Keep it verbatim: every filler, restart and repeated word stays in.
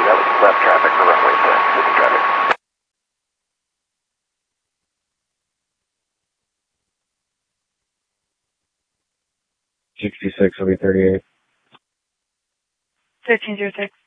That was left traffic for runway six, city traffic. sixty-six will be thirty-eight. thirteen zero six.